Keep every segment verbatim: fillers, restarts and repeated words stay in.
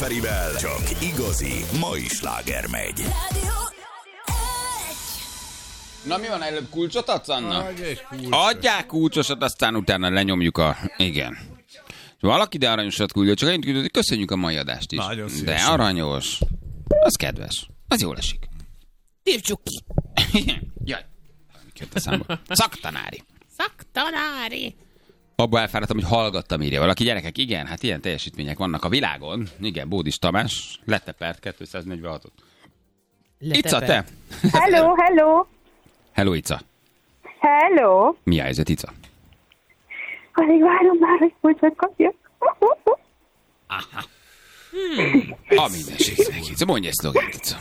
Ferivel csak igazi mai sláger megy. Na mi van, előbb kulcsot adsz, Anna? Adj egy kulcsot. Adják kulcsosat, aztán utána lenyomjuk a... Igen. Valaki de aranyosat küldött, csak annyit küldött, hogy köszönjük a mai adást is. Nagyon de szívesen. aranyos. Az kedves. Az jól esik. Tívcsuk ki. Jaj. Jött a számba. Szaktanári. Szaktanári. Abba elfáradtam, hogy hallgattam, írja valaki. Gyerekek, igen, hát ilyen teljesítmények vannak a világon. Igen, Bódis Tamás letepert kétszáznegyvenhatot. Ica, te? Hello, hello. Hello, Ica. Hello. Mi a helyzet, Ica? Alig várom már, hogy kulcsot kapjak. A mindenségnek, Ica. Mondj egy szlogent, Ica.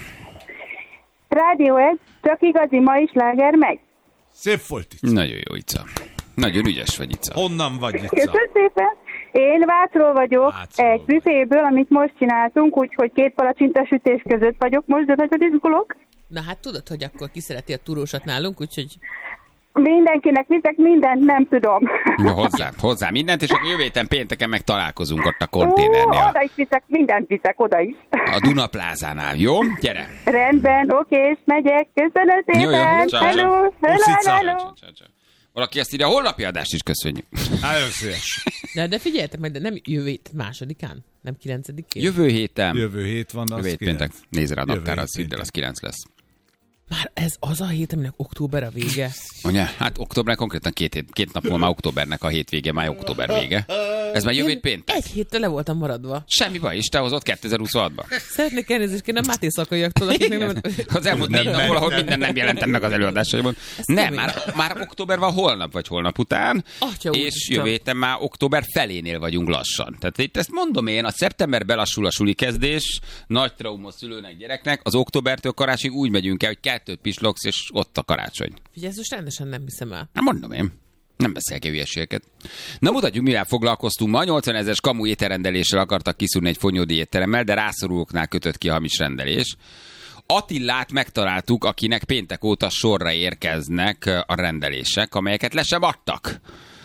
Rádió egy, csak igazi mai sláger megy. Szép volt, Ica. Nagyon jó, Ica. Nagyon ügyes vagy, Ica. Honnan vagy, Ica? Köszönöm szépen. Én Vácról vagyok, Vácról. egy büféből, amit most csináltunk, úgyhogy két palacsintásütés között vagyok most, de nagyon izgulok. Na hát tudod, hogy akkor ki szereti a turósat nálunk, úgyhogy Mindenkinek viszek mindent, nem tudom. Ja, hozzá, hozzá mindent, és akkor jövő héten pénteken meg találkozunk ott a Ó, konténernél. oda is viszek, mindent viszek, oda is. A Duna plázánál, jó? Gyere! Rendben, oké, és megyek. Köszönöm szépen. Jó, jó, ciao, Hello, ciao. hello, Puszica. hello. Csá, csá, csá. Valaki ezt írja, a holnapi adást is köszönjük. Nagyon szíves. de, de figyeljetek meg, de nem jövő hét másodikán, nem kilencedikén. Jövő héten. Jövő hét van, az Jövő hét kilenc. péntek. Nézd rá a Jövő naptára, hét az hidd el, az péntek. kilenc lesz. Már ez az a hét, aminek október a vége. Ugye, hát október konkrétan két, hét, két nap múlva már októbernek a hétvége, már október vége. Ez már jövő hét péntek. Egy héttel le voltam maradva. Semmi baj, is te hozott kétezer-huszonhatba. Szeretnék elnézést kérni a Máté szakaiaktól, akik még nem... Az elmúlt négy nap valahol minden nem jelentem meg az előadásaiban. Nem, kemény. már, már október van holnap vagy holnap után, Atya és úristen. jövő héten már október felénél vagyunk lassan. Tehát itt ezt mondom én, a szeptember belassul a suli kezdés, nagy trauma szülőnek, gyereknek, az októbertől karácsonyig úgy megyünk el, hogy kettőt pislogsz, és ott a karácsony. Figyelj, ezt most rendesen nem hiszem el. Hát mondom én. Nem beszélek hülyeségeket. Na mutatjuk, mivel foglalkoztunk ma. nyolcvan ezeres kamu ételrendeléssel akartak kiszúrni egy fonyódi étteremmel, de rászorulóknál kötött ki a hamis rendelés. Attillát megtaláltuk, akinek péntek óta sorra érkeznek a rendelések, amelyeket le sem adtak.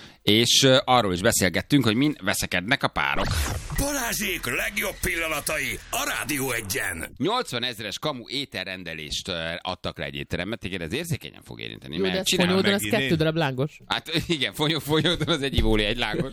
És arról is beszélgettünk, hogy mind veszekednek a párok. Balázsék legjobb pillanatai a Rádió egyen. nyolcvan ezeres kamu ételrendelést adtak le egy étterembe, téged ez érzékenyen fog érinteni. Jó, mert de ez csinálom fonyódon, meg- az megint kettő én. darab lángos. Hát igen, fonyó, folyódon az egy ivóli, egy lángos.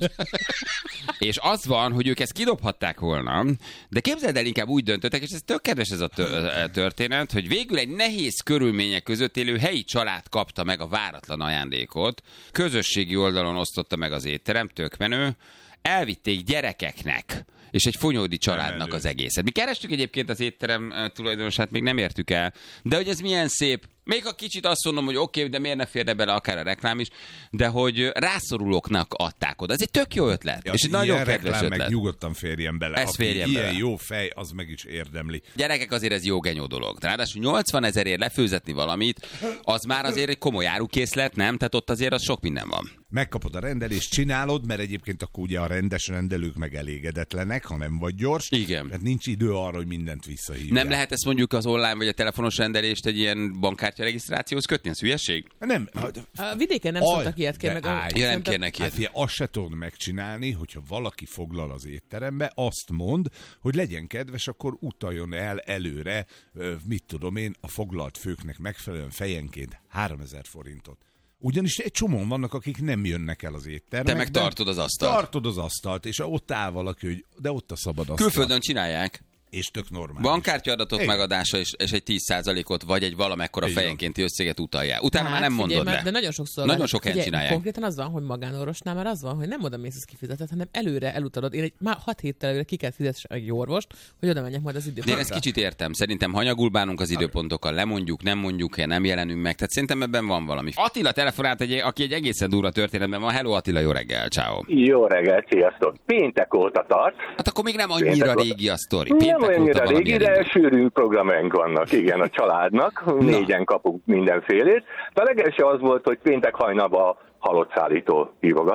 És az van, hogy ők ezt kidobhatták volna, de képzeld el, inkább úgy döntöttek, és ez tök kedves ez a tö- történet, hogy végül egy nehéz körülmények között élő helyi család kapta meg a váratlan ajándékot, közösségi oldalon osztotta meg az étterem, tök menő, elvitték gyerekeknek, és egy fonyódi családnak az egészet. Mi kerestük egyébként az étterem eh, tulajdonosát, még nem értük el, de hogy ez milyen szép. Még a kicsit azt mondom, hogy oké, okay, de miért ne férne bele akár a reklám is, de hogy rászorulóknak adták oda. Ez egy tök jó ötlet, Ja, és egy ilyen nagyon kedves reklám ötlet. meg nyugodtan férjen bele. Ez Aki férjen ilyen bele. jó fej, az meg is érdemli. Gyerekek, azért ez jó genyó dolog. Ráadásul nyolcvan ezerért lefőzetni valamit, az már azért egy komoly árukészlet, nem? Tehát ott azért az sok minden van. Megkapod a rendelést, csinálod, mert egyébként akkor ugye a rendes rendelők meg elégedetlenek, ha nem vagy gyors. Igen. Mert nincs idő arra, hogy mindent visszahívják. Nem lehet ezt mondjuk az online vagy a telefonos rendelést egy ilyen bankkártya regisztrációhoz kötni? Ez hülyeség? Nem. A vidéken nem Aj, szoktak ilyet kérni, de meg a... állj. Ja, nem szerintem- kérnek Hát ilyet. figyelj, azt se tudod megcsinálni, hogyha valaki foglal az étterembe, azt mond, hogy legyen kedves, akkor utaljon el előre, ö, mit tudom én, a foglalt főknek megfelelően fejenként háromezer forintot. Ugyanis egy csomóan vannak, akik nem jönnek el az éttermekbe. Te meg tartod az asztalt. Tartod az asztalt, és ott áll valaki, hogy de ott a szabad asztal. Külföldön csinálják. És tök normális. Bankkártyaadatok Igen. megadása és, és egy tíz százalékot vagy egy valamekkora Így van. fejenkénti összeget utalják. Utána már Hát, nem figyelj, mondod mert- le. De nagyon sokszor Nagyon van. sok helyen Figyelj, csinálják. Konkrétan az van, hogy magánorvosnál már az van, hogy nem oda mész, az kifizetett, hanem előre elutalod. Én egy már hat héttel előre ki kell fizetni egy orvost, hogy oda menjek majd az De én időpontra. ezt kicsit értem. Szerintem hanyagul bánunk az időpontokkal, lemondjuk, nem mondjuk el, nem jelenünk meg. Tehát szerintem ebben van valami. Attila telefonált, egy, aki egy egészen durva történetben van. Hello Attila, jó reggel, ciao. Jó reggelt, sziasztok! Péntek óta tart. Hát akkor még nem annyira Péntek óta. régi a sztori. Nem Péntek óta annyira valami régi, de elindult. sűrű programjaink vannak, igen, a családnak. Négyen kapunk mindenfélét. De a legelső az volt, hogy péntek hajnalban halottszállító hívogatott,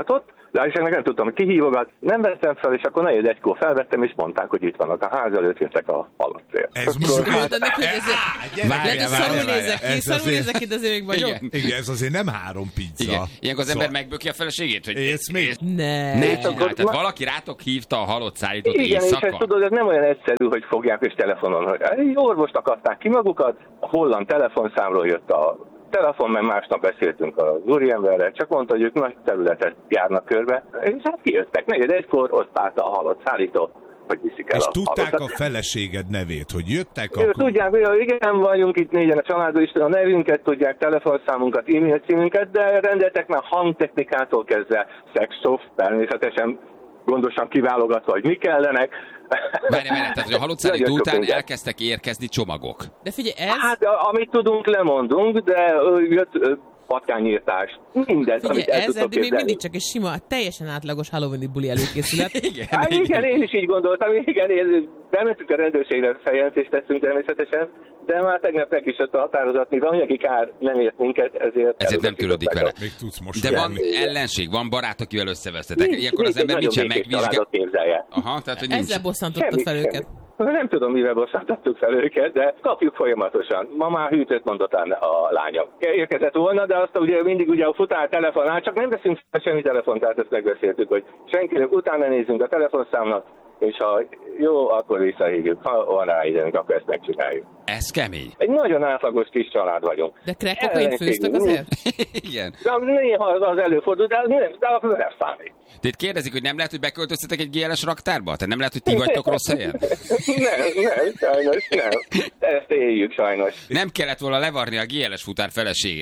De és ennek nem tudtam, hogy ki hívogat, nem vettem fel, és akkor negyed egykor felvettem, és mondták, hogy itt vannak a ház előtt, jöttek a halacél. Ez most Hát ennek, hogy ez... Lehet, hogy szarul nézek ki, szarul nézek ki, de azért még vagyok. Igen. Igen, ez azért nem három pizza. Igen. Ilyenkor az ember Szóval- megböki a feleségét, hogy Ész még? Ne. ne És csinálj. akkor Tehát ma- valaki rátok hívta a halott szállítót Igen, és ezt éjszaka. tudod, ez nem olyan egyszerű, hogy fogják és telefonon, hogy egy orvost akadták ki magukat, a holland telefonszámról jött a telefon, mert másnap beszéltünk az úriemberrel, csak mondta, hogy ők nagy területet járnak körbe, és hát kijöttek. Negyed egykor, ott állt a halott szállító, hogy viszik el És a tudták halottat. a feleséged nevét, hogy jöttek Ők akkor... Tudják, hogy igen, vagyunk itt négyen a családban, is a nevünket tudják, telefonszámunkat, e-mail címünket, de rendeltek már hangtechnikától kezdve szexszoft, természetesen gondosan kiválogatva, hogy mi kellenek. Várj, várj, tehát, hogy a halott szállító Nagyon sok után minden. elkezdtek érkezni csomagok. De figyelj, ez... Hát, a- amit tudunk, lemondunk, de ö, jött ö, patkányírtás, mindent, Figyelj, amit el ez tudtok eddig még képzelni. mindig csak egy sima, teljesen átlagos Halloween-i buli előkészület. Igen, Hát igen, én is így gondoltam, igen, én bementünk a rendőrségre, feljelentést tettünk természetesen, de már tegnap meg is jött a határozat, mivel anyagi kár nem ért minket, ezért... Ezért nem törődik vele. Még tudsz most De van járni. ellenség, van barát, akivel összevesztetek. Nincs- Ilyenkor az nincs ember egy mit sem nagyon békés megvizsgál. családot képzelje. Aha, tehát, hogy nincs. Ezzel bosszantottad fel őket. Nem tudom, mivel bosszantottuk fel őket, de kapjuk folyamatosan. Ma már hűtőt mondott a lányom. Érkezett volna, de azt ugye mindig ugye a futár telefonál, csak nem veszünk fel semmi telefont, tehát ezt megbeszéltük, hogy senkinek utána nézzünk a telefonszámnak, és ha jó, akkor visszahívjuk. Ha van rá időnk, akkor ezt megcsináljuk. Ez kemény. Egy nagyon átlagos kis család vagyunk. De crack kokain főztek azért? Igen. De néha az előfordul, de nem, de akkor nem számít. Tehát kérdezik, hogy nem lehet, hogy beköltöztetek egy gé el es raktárba? Tehát nem lehet, hogy ti vagytok rossz helyen? Nem, nem, sajnos nem. Ezt éljük sajnos. Nem kellett volna levarni a gé el es futár feleségét.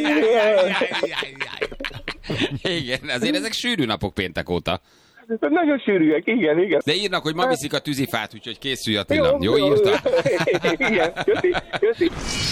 Igen, azért ezek sűrű napok péntek óta. Nagyon sűrűek, igen, igen. De írnak, hogy ma viszik a tűzifát, úgyhogy készülj Attila. Jó, jó írta? Igen, köszi, köszi.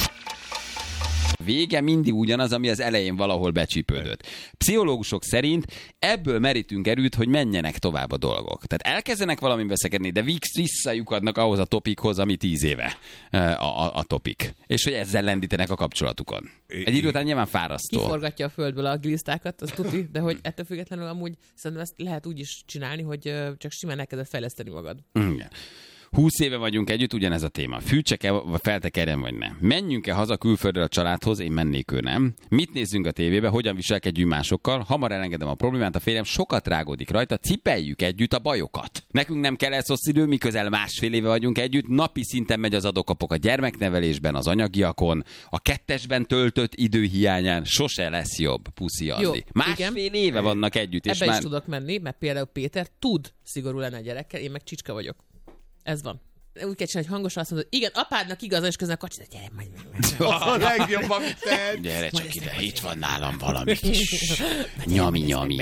Vége mindig ugyanaz, ami az elején valahol becsípődött. Pszichológusok szerint ebből merítünk erőt, hogy menjenek tovább a dolgok. Tehát elkezdenek valamin veszekedni, de visszajukadnak ahhoz a topikhoz, ami tíz éve a, a, a topik. És hogy ezzel lendítenek a kapcsolatukon. Egy idő után nyilván fárasztó. Kiforgatja a földből a glisztákat, az tuti, de hogy ettől függetlenül amúgy szerintem ezt lehet úgy is csinálni, hogy ö, csak simán elkezded fejleszteni magad. Igen. Húsz éve vagyunk együtt, ugyanez a téma. Fűtsek-e, vagy feltekerjen, vagy nem? Menjünk-e haza külföldre a családhoz? Én mennék, ő nem. Mit nézzünk a tévébe? Hogyan viselkedjünk másokkal? Hamar elengedem a problémát, a férjem sokat rágódik rajta, cipeljük együtt a bajokat. Nekünk nem kell elszosz idő, mi közel másfél éve vagyunk együtt, napi szinten megy az adókapok a gyermeknevelésben, az anyagiakon, a kettesben töltött idő hiányán sose lesz jobb, puszi Andi. Másfél igen. éve vannak együtt, és Ebbe már... is tudok menni, mert például Péter tud szigorú lenni a gyerekkel, én meg csicska vagyok. Ez van. Úgy kell csinálni, hogy hangosan azt mondod, igen, apádnak igaz, és közben a kacsi, de gyere, majd meg. A legjobb, amit tehet. Gyere csak ide, itt van nálam valami kis nyami-nyami.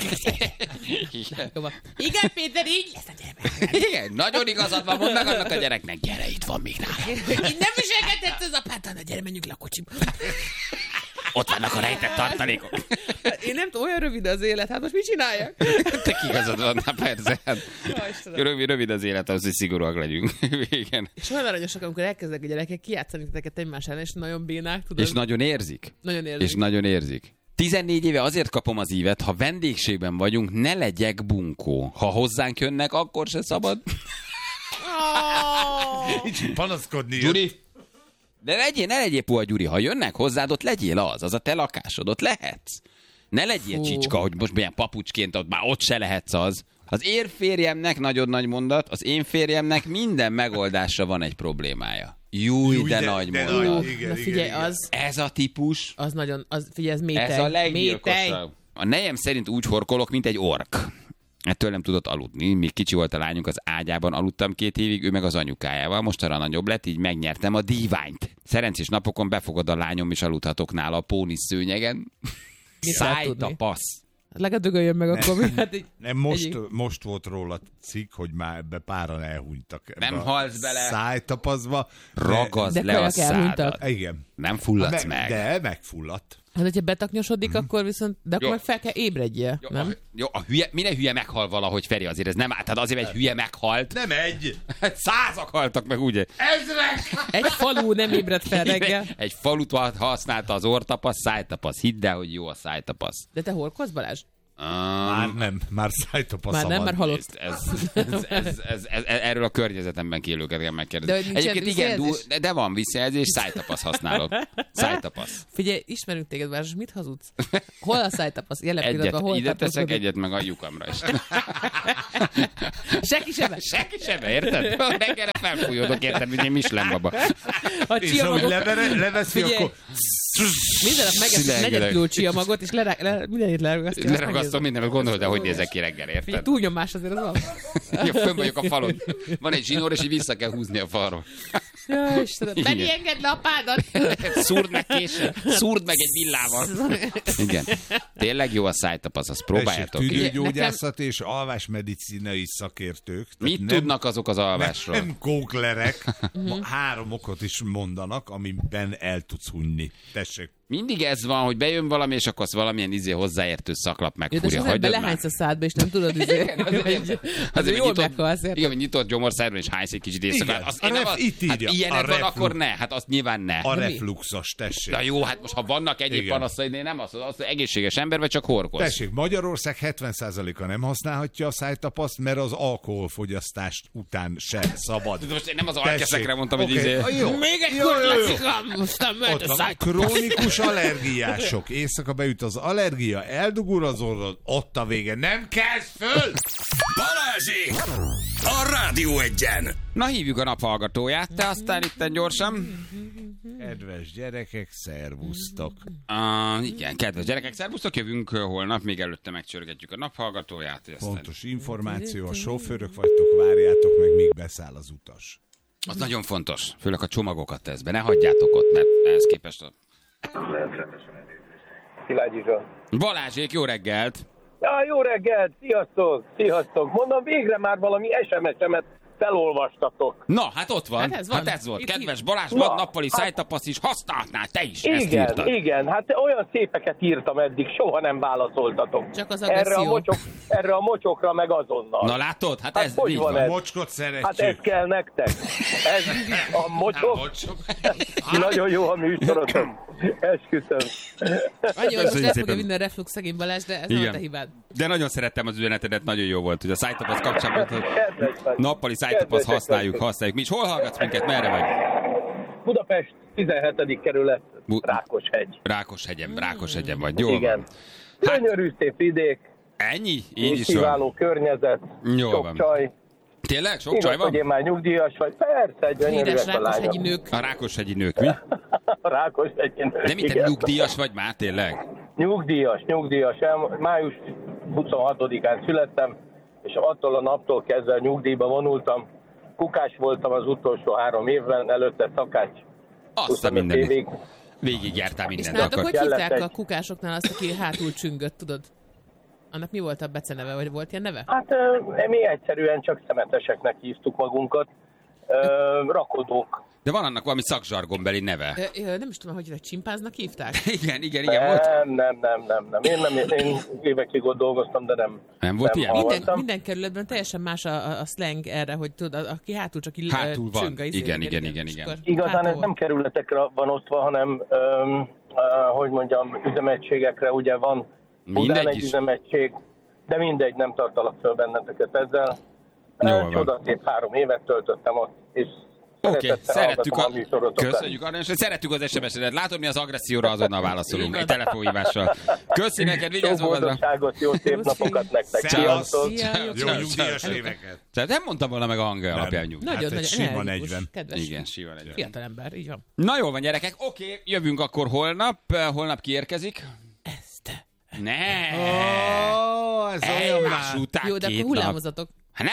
Igen, Péter, így lesz a gyermek. Igen, nagyon igazad van, mondd meg annak a gyereknek, gyere, itt van még nálam. Így nem viselkedett az apád, de gyere, menjünk le a kocsiba. Ott vannak a rejtett tartalékok. Én nem tudom, olyan rövid az élet, hát most mit csináljak? Te igazad van, na persze. Hát, Ja, Istenem. rövid, rövid az élet, az, hogy szigorúak legyünk. Igen. És olyan aranyosak, amikor elkezdek a gyerekek kijátszani titeket egymás ellen, és nagyon bénák, tudod? És nagyon érzik. Nagyon érzik. És nagyon érzik. tizennégy éve azért kapom az ívet, ha vendégségben vagyunk, ne legyek bunkó. Ha hozzánk jönnek, akkor se szabad. Oh! Nincs panaszkodni. Gyuri, de legyél, ne legyél puha, Gyuri. Ha jönnek hozzád, ott legyél az. Az a te lakásod, ott lehetsz. Ne legyél Fú. csicska, hogy most milyen papucsként, ott már ott se lehetsz az. Az én férjemnek, nagyon nagy mondat, az én férjemnek minden megoldásra van egy problémája. Júj, Júj, de, de- nagy de mondat. nagy. Ó, Igen, na igen, figyelj, igen. az, Ez a típus, az nagyon, az, figyelj, ez métej. ez a métej. leggyilkosabb. A nejem szerint úgy horkolok, mint egy ork. Ettől nem tudott aludni. Még kicsi volt a lányunk, az ágyában aludtam két évig, ő meg az anyukájával. Most arra nagyobb lett, így megnyertem a díványt. Szerencsés napokon befogad a lányom, és aludhatok nála a pónisz szőnyegen. Mit lehet tudni? Szájtapasz. Legalább dögöljön meg akkor, mi? Hát így, Nem, most, egyik. most volt róla cikk, hogy már ebbe páran elhunytak. Ebbe Nem a halsz bele. Szájtapaszba. Ragazd De le a kajak elhunytak. szádat. De, igen. Nem fulladsz Me- meg. De megfulladt. Hát, hogyha betaknyosodik, akkor viszont, de akkor Jó. meg fel kell ébredjél, Jó, nem? a, jó, a hülye, mire hülye meghal valahogy, Feri, azért ez nem áll. Tehát azért, egy hülye meghalt. Nem egy! Hát százak haltak meg, ugye? Ezrek! Egy falu nem ébred fel reggel. Egy falut használta az orrtapasz, szájtapasz. Hidd el, hogy jó a szájtapasz. De te horkolsz, Balázs? Már nem, már szájtapasz. Már nem, már halott. Ez, ez, ez, ez, ez, ez, erről a környezetemben kélőket kell megkérdezni. De Egyébként igen, du, de, de van visszajelzés, szájtapasz használok. Szájtapasz. Figyelj, ismerünk téged, Város, mit hazudsz? Hol a szájtapasz? Jelen Egyet, pillanatban hol ide teszek tapaszkodik? egyet, meg a lyukamra is. Senki sem. Senki sem, érted? Reggelre felfújódok, érted, mint én Michelin baba. A És ahogy csiamagok... levere, leveszi, Figyelj, akkor... minden nap megeszik Szülegelek. negyed kiló csiamagot, és lerá, le, mindenit leragasztja. Leragasztom mindenet, gondolod, de hogy nézek ki reggel, Figyelj, érted? túlnyomás azért az van. Ja, fönn vagyok a falon. Van egy zsinór, és így vissza kell húzni a falról. Ja, Istenem. Igen. Benni, engedd le a pádat! Szúrd meg késsel, szúrd meg egy villával. Igen. Tényleg jó a szájtapasz, azt próbáljátok ki. Tüdőgyógyászat és alvásmedicinai szakértők. Tehát Mit nem, tudnak azok az alvásról? Nem kóklerek. Ma három okot is mondanak, amiben el tudsz hunyni. Tessék. Mindig ez van, hogy bejön valami, és akkor azt valamilyen izé hozzáértő szaklap Ja, de megfúrja. az ember Hagyjad belehánysz már. a szádba, és nem tudod, izé. Azért, jól hogy meghalsz, nyitott, érted? igen, hogy nyitott gyomorszájron, és hánysz egy kicsit éjszaka. Igen, Azt a én nem ref- az- itt hát írja, ilyenek a van, reflux. akkor ne. Hát azt nyilván ne. A mi? refluxos, tessék. Na jó, hát most ha vannak egyéb Igen. panaszai, de nem az, az egészséges ember, vagy csak horkoz. Tessék, Magyarország hetven százaléka nem használhatja a szájtapaszt, mert az alkoholfogyasztást után se szabad. Most én nem az alkeszekre mondtam, hogy Oké, izé... jó. Még egy Jó, jó, jó. kurlacikam, aztán mehet Ott a van, szájt. krónikus allergiások. Éjszaka beüt az allergia, eldugul az orrod, ott a vége. Nem kezd föl! Balázsék! A Rádió Egyen! Na, hívjuk a naphallgatóját, te aztán itten gyorsan. Kedves gyerekek, szervusztok. Uh, igen, kedves gyerekek, szervusztok, jövünk holnap, még előtte megcsörgetjük a naphallgatóját. hogy aztán- Pontos információ, a sofőrök vagytok, várjátok meg, míg beszáll az utas. Az nagyon fontos, főleg a csomagokat tesz be, ne hagyjátok ott, mert ehhez képest a... Szilágyi Zsolt. Balázsék, jó reggelt! Ja, jó reggelt, sziasztok, sziasztok. Mondom, végre már valami es em es-emet felolvastatok. Na, hát ott van, Hát ez van. hát ez volt. Itt Kedves így- Balázs, Na, van nappali szájtapasz is, használhatnál te is, ezt Igen, írtad. igen, hát olyan szépeket írtam eddig, soha nem válaszoltatok. Csak az erre a, agresszió. mocsok, erre a mocsokra meg azonnal. Na látod? Hát, Hát ez hogy így van van. ez? Mocskot szeretjük. Hát ez kell nektek. Ez a mocsok. Nagyon jó a műsorotok. Esküszöm. Annyi, hogy most Köszönjük le fogja szépen. minden reflux szegény Balázs, de ez nem a Igen. te hibád. De nagyon szerettem az üzenetedet, nagyon jó volt, hogy a szájtapasz kapcsolatban, hogy Kedves vagy. nappali szájtapasz Kedvesek használjuk, vagytok. használjuk. Mi is hol hallgatsz minket, merre vagy? Budapest tizenhetedik kerület, Bu- Rákoshegy. Rákoshegyen, Rákoshegyen vagy, jól Igen. van. Gyönyörű szép vidék, Ennyi? Így is van. kiváló környezet, Jól sok van. csaj. Tényleg? Sok Igaz, csaj hogy én van? már nyugdíjas vagy. Persze, gyönyörűek Édes a rákoshegyi lányok. nők. A Rákoshegyi nők, mi? A Rákoshegyi nők, De mit, te igen. nyugdíjas vagy már tényleg? Nyugdíjas, nyugdíjas. El- Május huszonhatodikán születtem, és attól a naptól kezdve nyugdíjba vonultam. Kukás voltam az utolsó három évben, előtte szakács. Azt a huszonöt minden. évig. Végigjártál És mindent. nálatok Akkor... hogy Kellett hívták egy- a kukásoknál azt, aki hátul csüngött, tudod? Annak mi volt a beceneve, vagy volt ilyen neve? Hát ö, mi egyszerűen csak szemeteseknek hívtuk magunkat. Ö, rakodók. De van annak valami szakzsargonbeli neve. Ö, ö, nem is tudom, hogy egy csimpáznak hívták? Igen, igen, igen, volt. Nem, nem, nem, nem, nem. Én, nem, én évekig ott dolgoztam, de nem. Nem volt ilyen? hallottam. Minden, minden kerületben teljesen más a, a, a slang erre, hogy tudod, a- aki hátul csak így Hátul van. csüng a izé, Igen, igen, igen, és igen. akkor Igazán hátul ez nem van. kerületekre van osztva, hanem, öm, uh, hogy mondjam, üzemegységekre, ugye van Mindegy Budán egy is. üzemegység, de mindegy, nem tartalak föl benneteket ezzel. Jól Ö, van. Csodaszép három évet töltöttem ott, és Oké, okay, szeretettel szerettük hallgatom a... műsorotokat. Köszönjük, Arra, és szerettük az es em es-edet. Látod, mi az agresszióra azonnal válaszolunk. Igen. Egy telefonhívással. Köszi neked, Jó vigyázz magadra. boldogságot, jó szép napokat nektek. Szevasz. Sziasztok! Szia, jó Jó Ciao. nyugdíjas éveket. Tehát nem mondtam volna meg a hangja alapján nyugdíj. Nagyon, Hát egy nagyon sima energikus, negyven. kedves. Igen, sívan egy. Fiatal ember, így van. Na jól van, gyerekek. Oké, jövünk akkor holnap. Holnap kiérkezik. Ezt. Ne! Ó, ez olyan Egymás már. után Jó, de két akkor nap. hullámozatok. Hát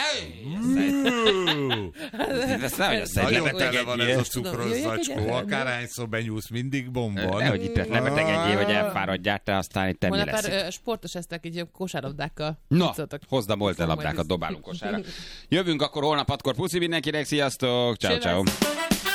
ne! Ezt nem, hogy azt Nagyon lebeteg tele van egy ez a Tudom, cukros jöjjek zacskó. egyáltalán? Akárhányszor benyúlsz, mindig bomban. Nehogy itt lebetegedjél, vagy elfáradjál, te aztán itt mi Holnap lesz. már ö, sportos eztek, így kosárlabdákkal. Na, játszotok. hozd a molten Fogom labdákat, majd dobálunk kosárra. Jövünk akkor holnap hatkor. Puszi mindenkinek, sziasztok! Ciao, ciao. Sziasztok.